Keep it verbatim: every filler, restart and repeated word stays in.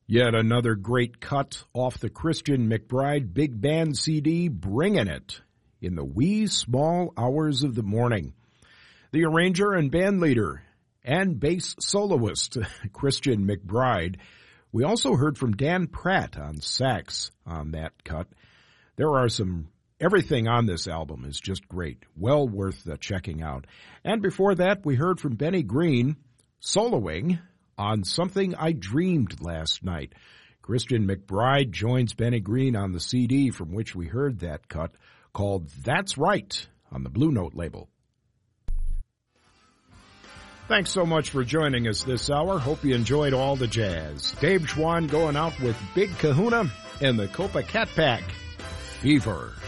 Yet another great cut off the Christian McBride Big Band C D, Bringin' It, in the wee small hours of the morning. The arranger and band leader and bass soloist, Christian McBride. We also heard from Dan Pratt on sax on that cut. There are some, everything on this album is just great, well worth uh, checking out. And before that, we heard from Benny Green, soloing on Something I Dreamed Last Night. Christian McBride joins Benny Green on the C D from which we heard that cut, called That's Right, on the Blue Note label. Thanks so much for joining us this hour. Hope you enjoyed all the jazz. Dave Schwann going out with Big Kahuna and the Copa Cat Pack. Fever.